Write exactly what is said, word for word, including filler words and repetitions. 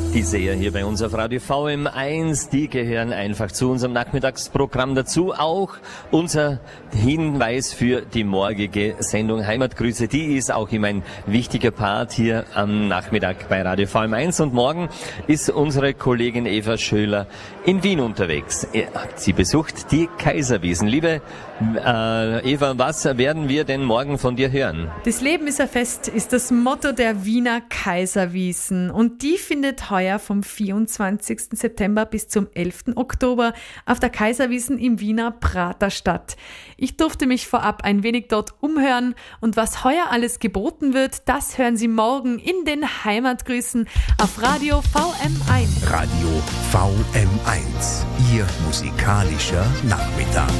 Die Seher hier bei uns auf Radio V M eins, die gehören einfach zu unserem Nachmittagsprogramm dazu. Auch unser Hinweis für die morgige Sendung Heimatgrüße, die ist auch immer ein wichtiger Part hier am Nachmittag bei Radio V M eins. Und morgen ist unsere Kollegin Eva Schöler in Wien unterwegs. Sie besucht die Kaiserwiesen. Liebe äh, Eva, was werden wir denn morgen von dir hören? Das Leben ist ein Fest ist das Motto der Wiener Kaiserwiesen. Und die findet heuer vom vierundzwanzigsten September bis zum elften Oktober auf der Kaiserwiesen im Wiener Prater statt. Ich durfte mich vorab ein wenig dort umhören und was heuer alles geboten wird, das hören Sie morgen in den Heimatgrüßen auf Radio V M eins. Radio V M eins, Ihr musikalischer Nachmittag.